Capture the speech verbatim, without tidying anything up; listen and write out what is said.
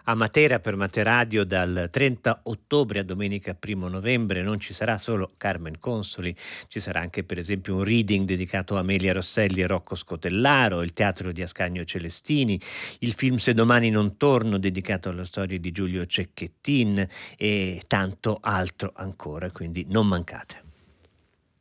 a Matera per Materadio dal trenta ottobre a domenica primo novembre. Non ci sarà solo Carmen Consoli, ci sarà anche per esempio un reading dedicato a Amelia Rosselli e Rocco Scotellaro, il teatro di Ascanio Celestini, il film Se domani non torno dedicato alla storia di Giulio Cecchettin e tanto altro ancora, quindi non mancate.